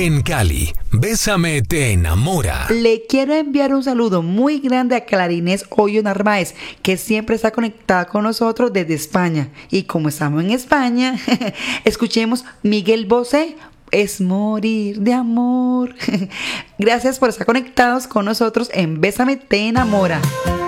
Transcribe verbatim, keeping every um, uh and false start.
En Cali, Bésame te enamora. Le quiero enviar un saludo muy grande a Clarinés Hoyo Narváez, que siempre está conectada con nosotros desde España. Y como estamos en España, escuchemos Miguel Bosé, Es morir de amor. Gracias por estar conectados con nosotros en Bésame te enamora.